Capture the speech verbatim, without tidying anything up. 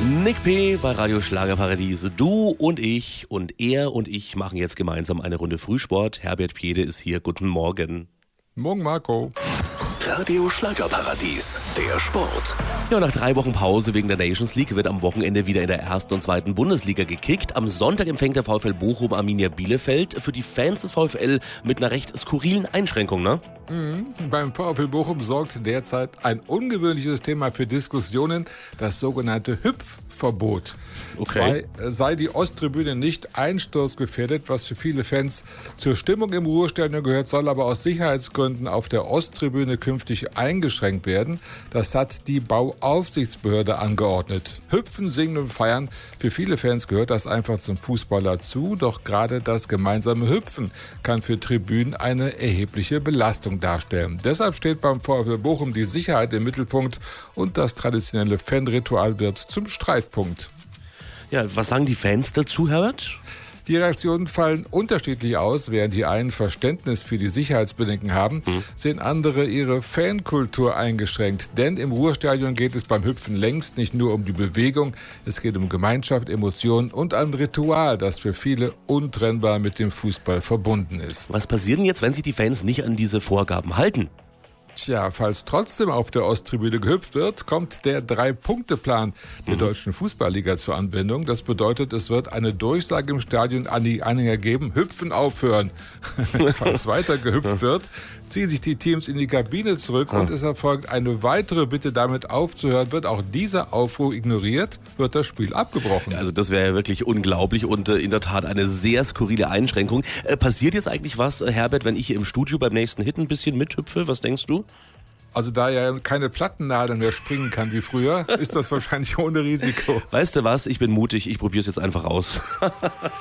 Nick P. bei Radio Schlagerparadies. Du und ich und er und ich machen jetzt gemeinsam eine Runde Frühsport. Herbert Piede ist hier. Guten Morgen. Morgen, Marco. Radio Schlagerparadies, der Sport. Ja, nach drei Wochen Pause wegen der Nations League wird am Wochenende wieder in der ersten und zweiten Bundesliga gekickt. Am Sonntag empfängt der VfL Bochum Arminia Bielefeld. Für die Fans des VfL mit einer recht skurrilen Einschränkung, ne? Mhm. Beim VfL Bochum sorgt derzeit ein ungewöhnliches Thema für Diskussionen, das sogenannte Hüpfverbot. Okay. Zwar sei die Osttribüne nicht einsturzgefährdet, was für viele Fans zur Stimmung im Ruhestadion gehört, soll aber aus Sicherheitsgründen auf der Osttribüne künftig eingeschränkt werden. Das hat die Bauaufsichtsbehörde angeordnet. Hüpfen, singen und feiern, für viele Fans gehört das einfach zum Fußball dazu, doch gerade das gemeinsame Hüpfen kann für Tribünen eine erhebliche Belastung darstellen. Deshalb steht beim VfL Bochum die Sicherheit im Mittelpunkt und das traditionelle Fanritual wird zum Streitpunkt. Ja, was sagen die Fans dazu, Herbert? Die Reaktionen fallen unterschiedlich aus. Während die einen Verständnis für die Sicherheitsbedenken haben, mhm. sehen andere ihre Fankultur eingeschränkt. Denn im Ruhrstadion geht es beim Hüpfen längst nicht nur um die Bewegung. Es geht um Gemeinschaft, Emotionen und ein Ritual, das für viele untrennbar mit dem Fußball verbunden ist. Was passiert denn jetzt, wenn sich die Fans nicht an diese Vorgaben halten? Tja, falls trotzdem auf der Osttribüne gehüpft wird, kommt der Drei-Punkte-Plan der mhm. Deutschen Fußballliga zur Anwendung. Das bedeutet, es wird eine Durchsage im Stadion an die Anhänger geben, hüpfen aufhören. Falls weiter gehüpft wird, ziehen sich die Teams in die Kabine zurück und es erfolgt eine weitere Bitte, damit aufzuhören. Wird auch dieser Aufruf ignoriert, wird das Spiel abgebrochen. Also das wäre ja wirklich unglaublich und äh, in der Tat eine sehr skurrile Einschränkung. Äh, passiert jetzt eigentlich was, äh, Herbert, wenn ich hier im Studio beim nächsten Hit ein bisschen mithüpfe? Was denkst du? Also da ja keine Plattennadeln mehr springen kann wie früher, ist das wahrscheinlich ohne Risiko. Weißt du was? Ich bin mutig. Ich probiere es jetzt einfach aus.